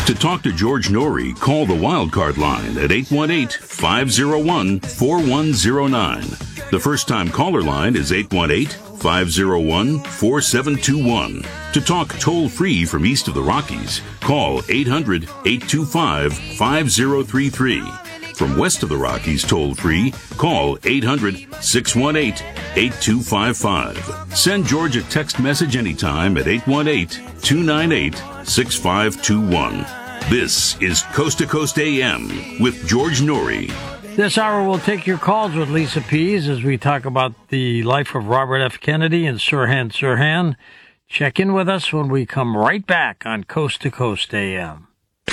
To talk to George Norrie, call the Wildcard line at 818-501-4109. The first-time caller line is 818-501-4721. To talk toll-free from east of the Rockies, call 800-825-5033. From west of the Rockies toll-free, call 800-618-8255. Send George a text message anytime at 818-298-6521. This is Coast to Coast AM with George Norrie. This hour we'll take your calls with Lisa Pease as we talk about the life of Robert F. Kennedy and Sirhan Sirhan. Check in with us when we come right back on Coast to Coast AM.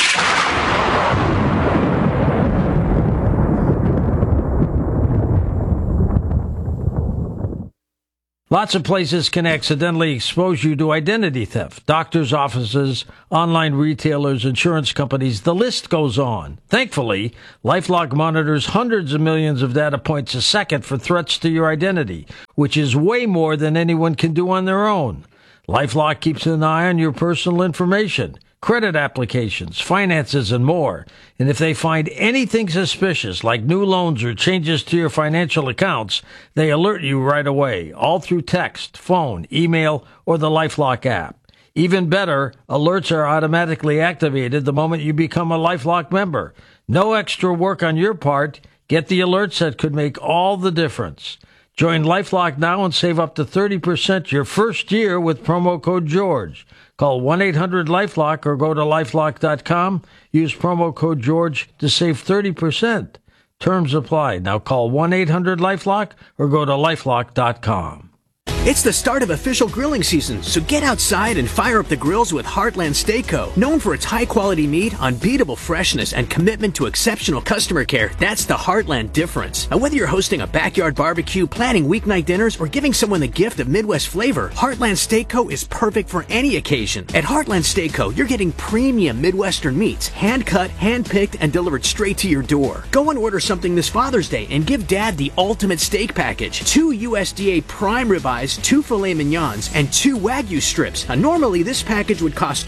Lots of places can accidentally expose you to identity theft. Doctors' offices, online retailers, insurance companies, the list goes on. Thankfully, LifeLock monitors hundreds of millions of data points a second for threats to your identity, which is way more than anyone can do on their own. LifeLock keeps an eye on your personal information, credit applications, finances, and more. And if they find anything suspicious, like new loans or changes to your financial accounts, they alert you right away, all through text, phone, email, or the LifeLock app. Even better, alerts are automatically activated the moment you become a LifeLock member. No extra work on your part. Get the alerts that could make all the difference. Join LifeLock now and save up to 30% your first year with promo code GEORGE. Call 1-800-LifeLock or go to lifelock.com. Use promo code GEORGE to save 30%. Terms apply. Now call 1-800-LifeLock or go to lifelock.com. It's the start of official grilling season, so get outside and fire up the grills with Heartland Steak Co. Known for its high-quality meat, unbeatable freshness, and commitment to exceptional customer care, that's the Heartland difference. Now, whether you're hosting a backyard barbecue, planning weeknight dinners, or giving someone the gift of Midwest flavor, Heartland Steak Co. is perfect for any occasion. At Heartland Steak Co., you're getting premium Midwestern meats, hand-cut, hand-picked, and delivered straight to your door. Go and order something this Father's Day and give Dad the ultimate steak package. 2 USDA prime ribeyes, 2 filet mignons, and 2 Wagyu strips. Now, normally this package would cost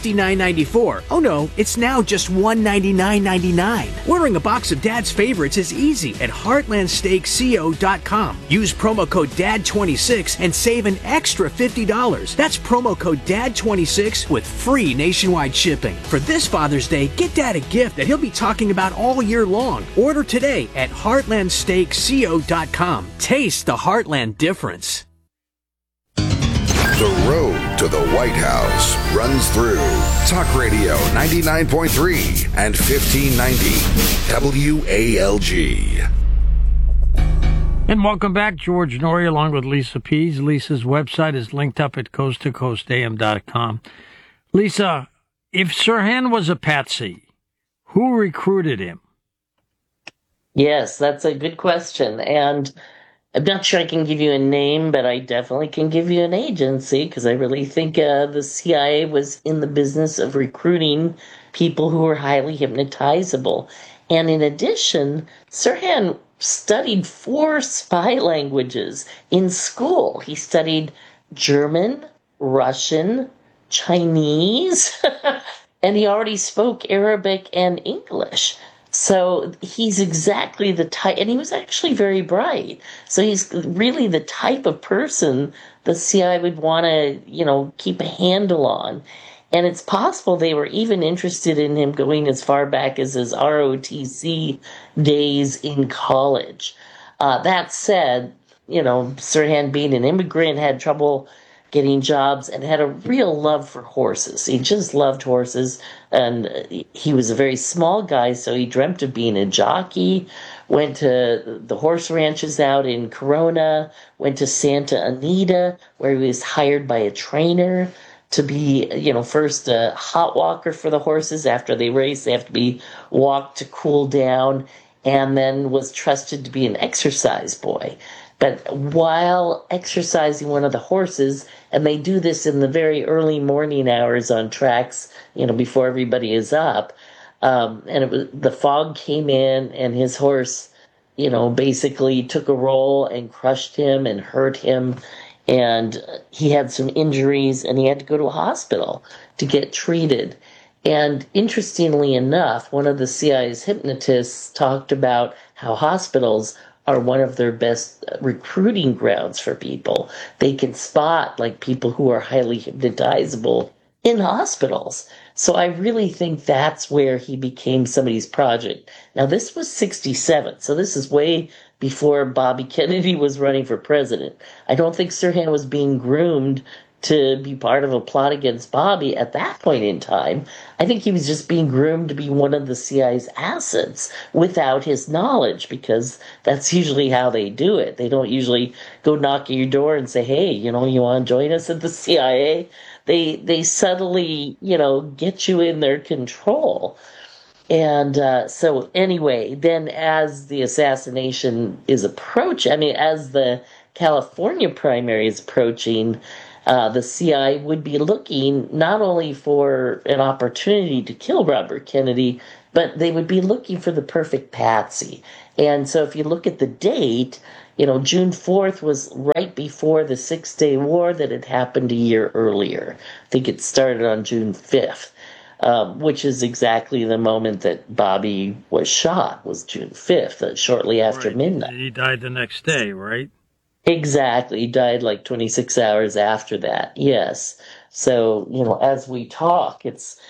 $269.94. Oh no, it's now just $199.99. Ordering a box of Dad's favorites is easy at heartlandsteakco.com. Use promo code DAD26 and save an extra $50. That's promo code DAD26 with free nationwide shipping. For this Father's Day, get Dad a gift that he'll be talking about all year long. Order today at heartlandsteakco.com. Taste the Heartland difference. The road to the White House runs through Talk Radio 99.3 and 1590 WALG. And welcome back, George Norrie, along with Lisa Pease. Lisa's website is linked up at coasttocoastam.com. Lisa, if Sirhan was a patsy, who recruited him? Yes, that's a good question. And I'm not sure I can give you a name, but I definitely can give you an agency, because I really think the CIA was in the business of recruiting people who were highly hypnotizable. And in addition, Sirhan studied 4 spy languages in school. He studied German, Russian, Chinese, and he already spoke Arabic and English. So he's exactly the type, and he was actually very bright. So he's really the type of person the CIA would want to, keep a handle on. And it's possible they were even interested in him going as far back as his ROTC days in college. That said, Sirhan, being an immigrant, had trouble getting jobs and had a real love for horses. He just loved horses, and he was a very small guy, so he dreamt of being a jockey, went to the horse ranches out in Corona, went to Santa Anita, where he was hired by a trainer to be, first a hot walker for the horses. After they race, they have to be walked to cool down, and then was trusted to be an exercise boy. But while exercising one of the horses, and they do this in the very early morning hours on tracks, before everybody is up, and the fog came in, and his horse, basically took a roll and crushed him and hurt him, and he had some injuries, and he had to go to a hospital to get treated. And interestingly enough, one of the CIA's hypnotists talked about how hospitals are one of their best recruiting grounds for people. They can spot like people who are highly hypnotizable in hospitals. So I really think that's where he became somebody's project. Now, this was 1967, so this is way before Bobby Kennedy was running for president. I don't think Sirhan was being groomed to be part of a plot against Bobby at that point in time. I think he was just being groomed to be one of the CIA's assets without his knowledge, because that's usually how they do it. They don't usually go knock at your door and say, hey, you want to join us at the CIA? They subtly, get you in their control. And so anyway, then as the assassination is approaching, as the California primary is approaching, the CIA would be looking not only for an opportunity to kill Robert Kennedy, but they would be looking for the perfect patsy. And so if you look at the date, June 4th was right before the Six-Day War that had happened a year earlier. I think it started on June 5th, which is exactly the moment that Bobby was shot, was June 5th, shortly after midnight. He died the next day, right? Exactly. He died like 26 hours after that. Yes. So, as we talk, it's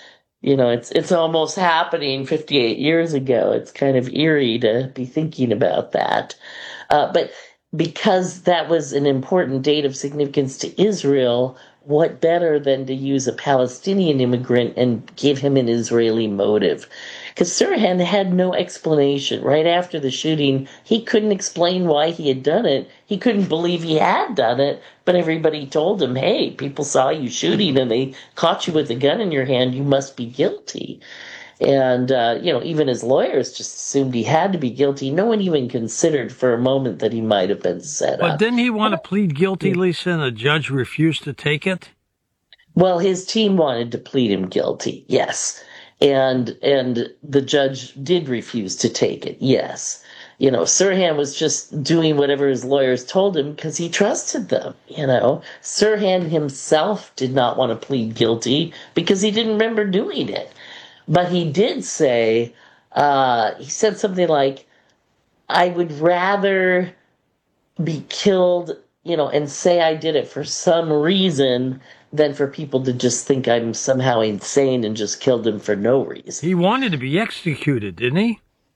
almost happening 58 years ago. It's kind of eerie to be thinking about that. But because that was an important date of significance to Israel, what better than to use a Palestinian immigrant and give him an Israeli motive? Because Sirhan had no explanation. Right after the shooting, he couldn't explain why he had done it. He couldn't believe he had done it, but everybody told him, hey, people saw you shooting and they caught you with a gun in your hand. You must be guilty. And, even his lawyers just assumed he had to be guilty. No one even considered for a moment that he might have been set up. But didn't he want to plead guilty, Lisa, and the judge refused to take it? Well, his team wanted to plead him guilty, yes. And the judge did refuse to take it, yes. Sirhan was just doing whatever his lawyers told him because he trusted them, Sirhan himself did not want to plead guilty because he didn't remember doing it. But he did say, he said something like, I would rather be killed, and say I did it for some reason than for people to just think I'm somehow insane and just killed him for no reason. He wanted to be executed, didn't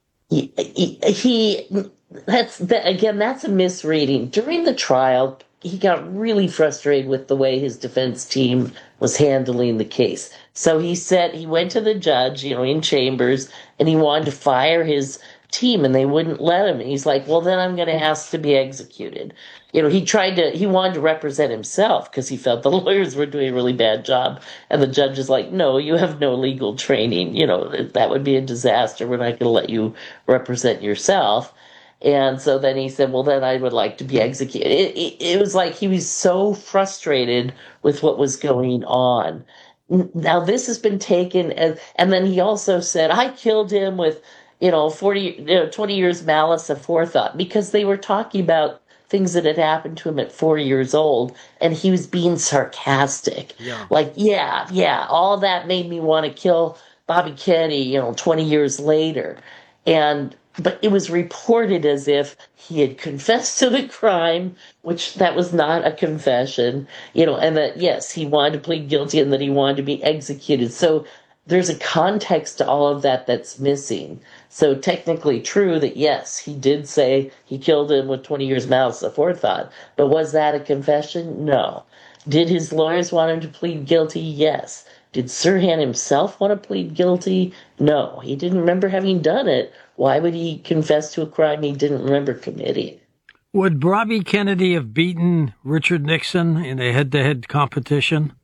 he? That's a misreading. During the trial, he got really frustrated with the way his defense team was handling the case. So he said he went to the judge, in chambers, and he wanted to fire his team, and they wouldn't let him. And he's like, well, then I'm going to ask to be executed. He wanted to represent himself because he felt the lawyers were doing a really bad job. And the judge is like, no, you have no legal training. That would be a disaster. We're not going to let you represent yourself. And so then he said, well, then I would like to be executed. It was like he was so frustrated with what was going on. Now, this has been taken as, and then he also said, I killed him with, 20 years malice aforethought, because they were talking about things that had happened to him at 4 years old, and he was being sarcastic. Yeah. Like, yeah, all that made me want to kill Bobby Kennedy, 20 years later. But it was reported as if he had confessed to the crime, which that was not a confession, and that, yes, he wanted to plead guilty and that he wanted to be executed. So there's a context to all of that that's missing. So technically true that, yes, he did say he killed him with 20 years malice aforethought. But was that a confession? No. Did his lawyers want him to plead guilty? Yes. Did Sirhan himself want to plead guilty? No. He didn't remember having done it. Why would he confess to a crime he didn't remember committing? Would Bobby Kennedy have beaten Richard Nixon in a head-to-head competition?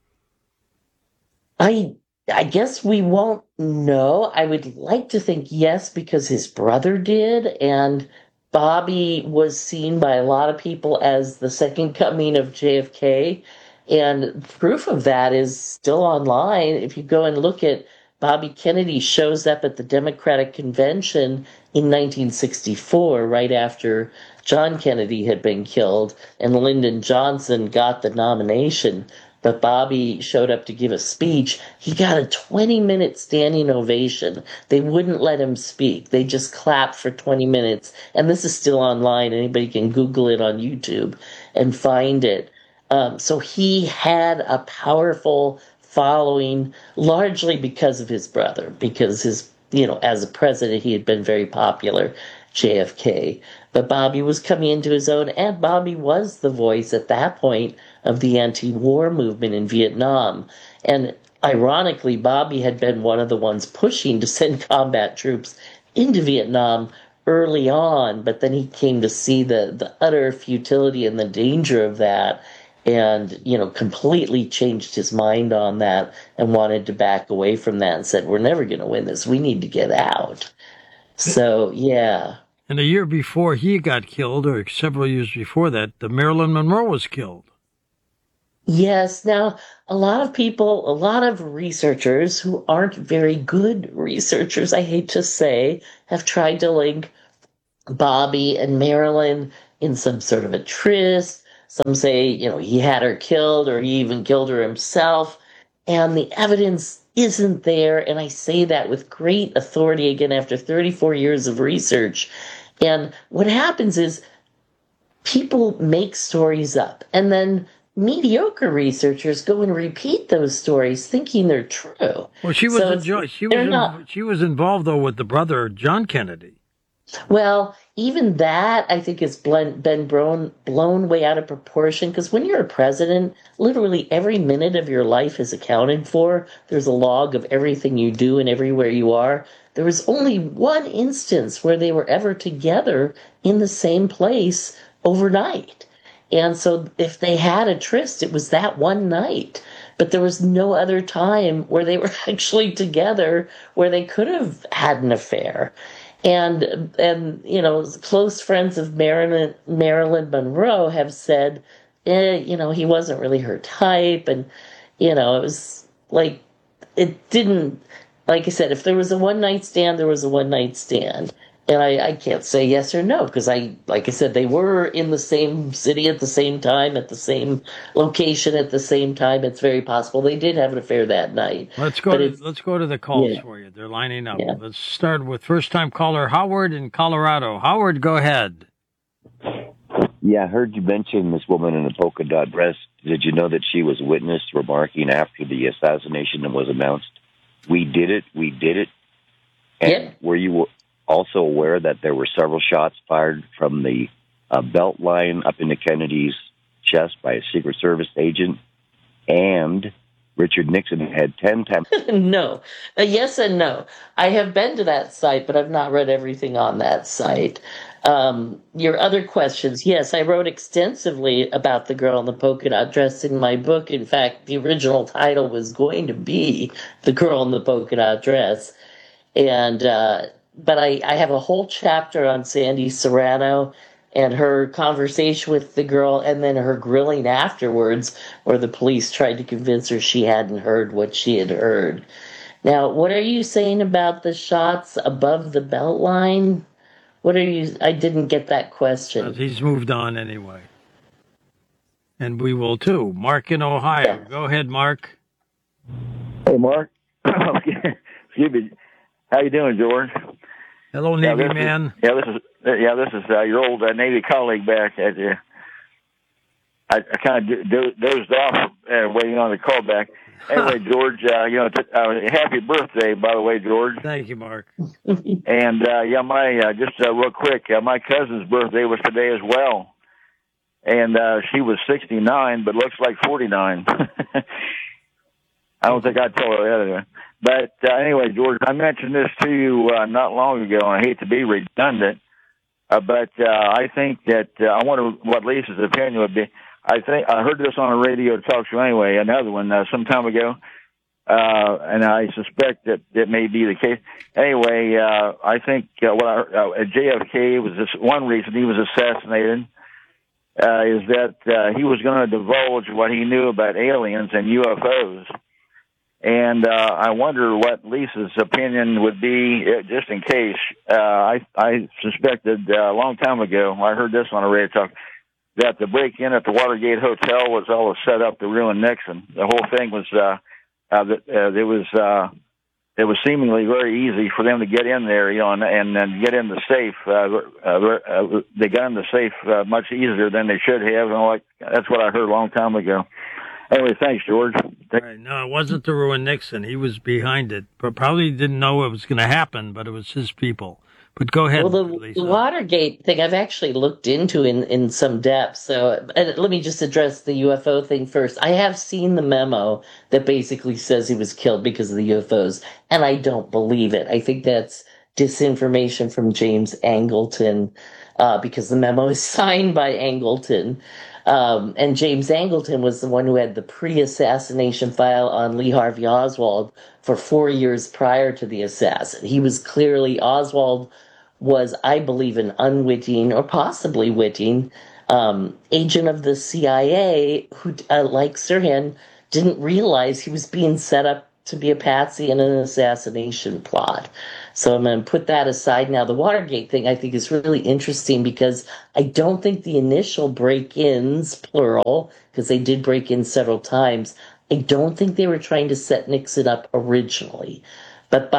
I guess we won't know. I would like to think yes, because his brother did, and Bobby was seen by a lot of people as the second coming of JFK, and proof of that is still online. If you go and look at Bobby Kennedy shows up at the Democratic Convention in 1964, right after John Kennedy had been killed, and Lyndon Johnson got the nomination. But Bobby showed up to give a speech. He got a 20-minute standing ovation. They wouldn't let him speak. They just clapped for 20 minutes. And this is still online. Anybody can Google it on YouTube and find it. So he had a powerful following, largely because of his brother, because as a president, he had been very popular, JFK. But Bobby was coming into his own, and Bobby was the voice at that point of the anti-war movement in Vietnam. And ironically, Bobby had been one of the ones pushing to send combat troops into Vietnam early on, but then he came to see the utter futility and the danger of that, and completely changed his mind on that and wanted to back away from that and said, we're never going to win this. We need to get out. So, yeah. And a year before he got killed, or several years before that, the Marilyn Monroe was killed. Yes. Now, a lot of researchers who aren't very good researchers, I hate to say, have tried to link Bobby and Marilyn in some sort of a tryst. Some say, he had her killed or he even killed her himself. And the evidence isn't there. And I say that with great authority, again, after 34 years of research. And what happens is people make stories up, and then mediocre researchers go and repeat those stories thinking they're true. Well, she was involved, though, with the brother, John Kennedy. Well, even that, I think, has been blown way out of proportion, because when you're a president, literally every minute of your life is accounted for. There's a log of everything you do and everywhere you are. There was only one instance where they were ever together in the same place overnight. And so if they had a tryst, it was that one night. But there was no other time where they were actually together where they could have had an affair. And close friends of Marilyn Monroe have said, he wasn't really her type. And, it was like, it didn't, like I said, if there was a one-night stand, there was a one-night stand. And I can't say yes or no, because like I said, they were in the same city at the same time, at the same location at the same time. It's very possible they did have an affair that night. Let's go to the calls for you. They're lining up. Yeah. Let's start with first-time caller Howard in Colorado. Howard, go ahead. Yeah, I heard you mention this woman in a polka dot dress. Did you know that she was witnessed remarking after the assassination was announced, "We did it, we did it"? And yep. Were you also aware that there were several shots fired from the belt line up into Kennedy's chest by a Secret Service agent, and Richard Nixon had 10 times... No. Yes and no. I have been to that site, but I've not read everything on that site. Your other questions, yes, I wrote extensively about the girl in the polka dot dress in my book. In fact, the original title was going to be The Girl in the Polka Dot Dress. And... but I have a whole chapter on Sandy Serrano and her conversation with the girl, and then her grilling afterwards, where the police tried to convince her she hadn't heard what she had heard. Now, what are you saying about the shots above the belt line? I didn't get that question. He's moved on anyway. And we will too. Mark in Ohio. Yeah. Go ahead, Mark. Hey, Mark. Excuse me. How you doing, George? Hello, Navy man. This is your old Navy colleague back at you. I kind of dozed off waiting on the call back. Anyway, George, happy birthday, by the way, George. Thank you, Mark. And just real quick, my cousin's birthday was today as well, and she was 69, but looks like 49. I don't think I'd tell her that anyway. But anyway, George, I mentioned this to you not long ago, and I hate to be redundant, but I think that I wonder what Lisa's opinion would be. I heard this on a radio talk show anyway, another one some time ago, and I suspect that it may be the case. Anyway, I think JFK was this one reason he was assassinated is that he was going to divulge what he knew about aliens and UFOs. And I wonder what Lisa's opinion would be, just in case. I suspected a long time ago, I heard this on a radio talk, that the break-in at the Watergate Hotel was all a setup to ruin Nixon. The whole thing was it was seemingly very easy for them to get in there, and get in the safe. They got in the safe much easier than they should have, and that's what I heard a long time ago. Anyway, thanks, George. Right. No, it wasn't to ruin Nixon. He was behind it, but probably didn't know it was going to happen, but it was his people. But go ahead, Well, Lisa. the Watergate thing I've actually looked into in some depth. So let me just address the UFO thing first. I have seen the memo that basically says he was killed because of the UFOs, and I don't believe it. I think that's disinformation from James Angleton, because the memo is signed by Angleton. And James Angleton was the one who had the pre-assassination file on Lee Harvey Oswald for 4 years prior to the assassin. He was clearly, Oswald was, I believe, an unwitting or possibly witting agent of the CIA who, like Sirhan, didn't realize he was being set up to be a patsy in an assassination plot. So I'm going to put that aside now. The Watergate thing I think is really interesting because I don't think the initial break-ins, plural, because they did break in several times, I don't think they were trying to set Nixon up originally. But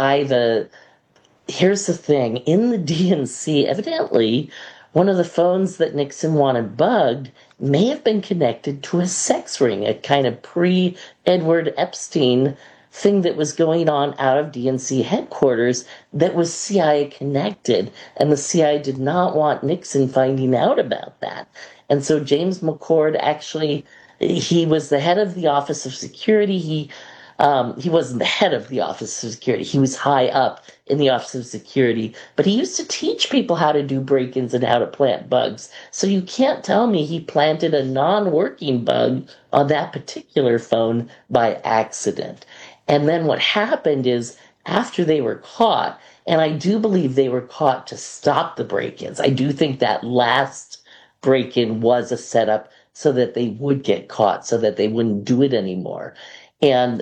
here's the thing, in the DNC, evidently, one of the phones that Nixon wanted bugged may have been connected to a sex ring, a kind of pre-Edward Epstein thing that was going on out of DNC headquarters that was CIA connected, and the CIA did not want Nixon finding out about that. And so James McCord actually, he was the head of the Office of Security. He wasn't the head of the Office of Security. He was high up in the Office of Security, but he used to teach people how to do break-ins and how to plant bugs. So you can't tell me he planted a non-working bug on that particular phone by accident. And then what happened is, after they were caught, and I do believe they were caught to stop the break-ins. I do think that last break-in was a setup so that they would get caught, so that they wouldn't do it anymore. And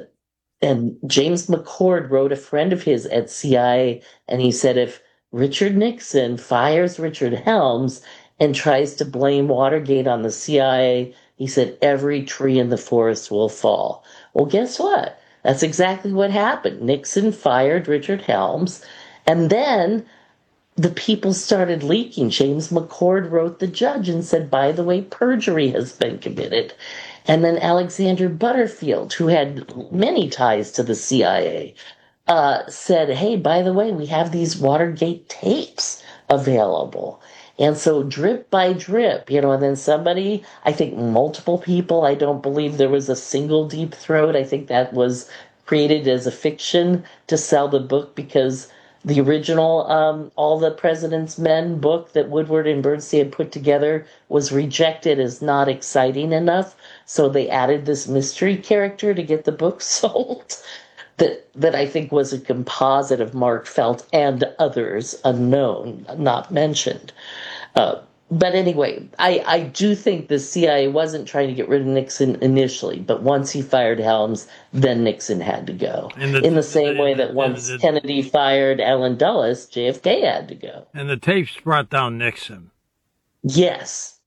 James McCord wrote a friend of his at CIA, and he said, if Richard Nixon fires Richard Helms and tries to blame Watergate on the CIA, he said, every tree in the forest will fall. Well, guess what? That's exactly what happened. Nixon fired Richard Helms, and then the people started leaking. James McCord wrote the judge and said, by the way, perjury has been committed. And then Alexander Butterfield, who had many ties to the CIA, said, hey, by the way, we have these Watergate tapes available. And so drip by drip, and then somebody, I think multiple people, I don't believe there was a single Deep Throat. I think that was created as a fiction to sell the book because the original All the President's Men book that Woodward and Bernstein had put together was rejected as not exciting enough. So they added this mystery character to get the book sold that I think was a composite of Mark Felt and others unknown, not mentioned. But anyway, I do think the CIA wasn't trying to get rid of Nixon initially, but once he fired Helms, then Nixon had to go. In the same way that once Kennedy fired Allen Dulles, JFK had to go. And the tapes brought down Nixon. Yes.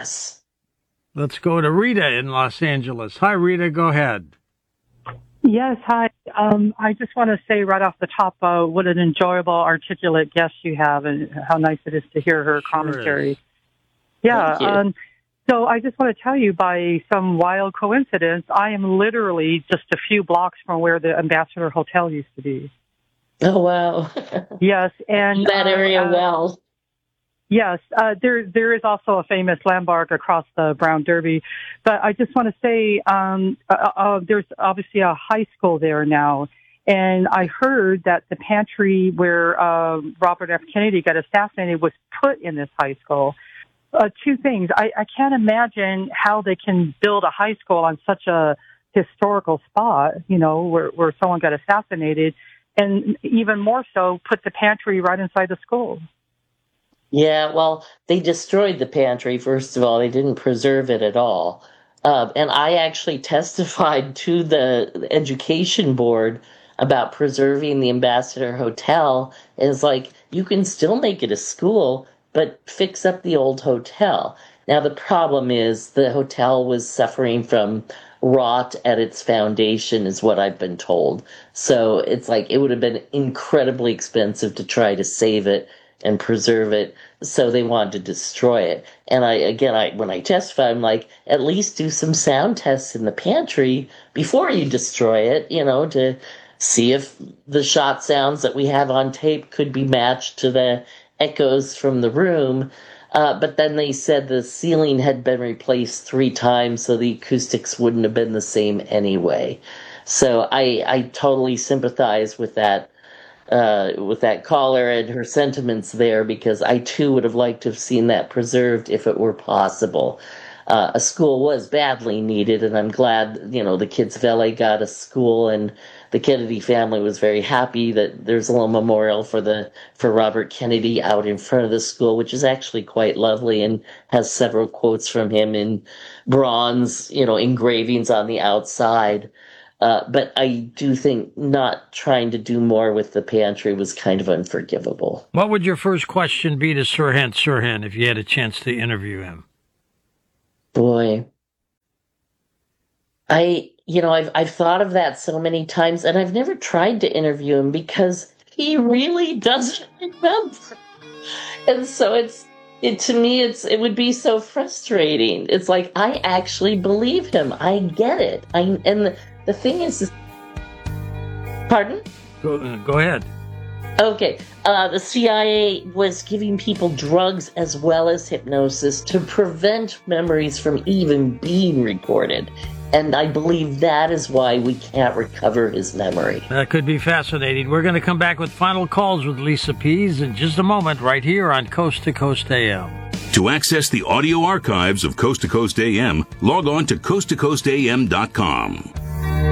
Let's go to Rita in Los Angeles. Hi, Rita, go ahead. Yes, hi. I just want to say right off the top, what an enjoyable, articulate guest you have, and how nice it is to hear her commentary. Yeah. So I just want to tell you, by some wild coincidence, I am literally just a few blocks from where the Ambassador Hotel used to be. Oh, wow. Yes. And that area well. Yes, there is also a famous landmark across the Brown Derby, but I just want to say there's obviously a high school there now, and I heard that the pantry where Robert F. Kennedy got assassinated was put in this high school. Two things. I can't imagine how they can build a high school on such a historical spot, where someone got assassinated, and even more so, put the pantry right inside the school. Yeah, well, they destroyed the pantry, first of all. They didn't preserve it at all. And I actually testified to the education board about preserving the Ambassador Hotel. And it's like, you can still make it a school, but fix up the old hotel. Now, the problem is the hotel was suffering from rot at its foundation, is what I've been told. So it's like it would have been incredibly expensive to try to save it and preserve it. So they wanted to destroy it. And when I testify, I'm like, at least do some sound tests in the pantry before you destroy it, to see if the shot sounds that we have on tape could be matched to the echoes from the room. But then they said the ceiling had been replaced 3 times, so the acoustics wouldn't have been the same anyway. So I totally sympathize with that caller and her sentiments there, because I too would have liked to have seen that preserved if it were possible. A school was badly needed, and I'm glad, the kids of LA got a school, and the Kennedy family was very happy that there's a little memorial for Robert Kennedy out in front of the school, which is actually quite lovely and has several quotes from him in bronze, engravings on the outside. But I do think not trying to do more with the pantry was kind of unforgivable. What would your first question be to Sirhan Sirhan if you had a chance to interview him? Boy, I've thought of that so many times, and I've never tried to interview him because he really doesn't remember. And so to me, it would be so frustrating. It's like, I actually believe him. I get it. And the thing is, pardon? Go ahead. Okay. The CIA was giving people drugs as well as hypnosis to prevent memories from even being recorded. And I believe that is why we can't recover his memory. That could be fascinating. We're going to come back with final calls with Lisa Pease in just a moment, right here on Coast to Coast AM. To access the audio archives of Coast to Coast AM, log on to coasttocoastam.com.